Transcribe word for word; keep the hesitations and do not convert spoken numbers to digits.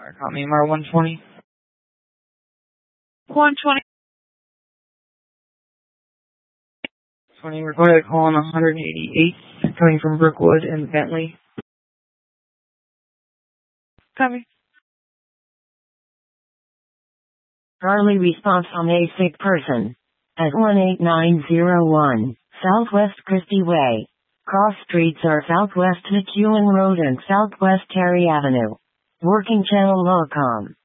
Call me Mar one twenty. one twenty. twenty recorded call on one eighty-eight, coming from Brookwood and Bentley. Copy. Charlie response on a sick person. At one eight nine zero one, Southwest Christie Way. Cross streets are Southwest McEwen Road and Southwest Terry Avenue. Working channel Locom.